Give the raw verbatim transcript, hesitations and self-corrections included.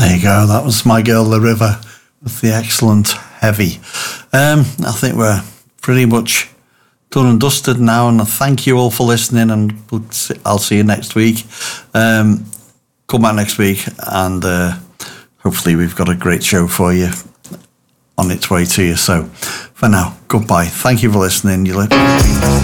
There you go. That was My Girl The River with the excellent Heavy. Um, I think we're pretty much done and dusted now, and thank you all for listening, and we'll see, I'll see you next week. Um, come back next week, and uh, hopefully we've got a great show for you on its way to you. So for now, goodbye. Thank you for listening. You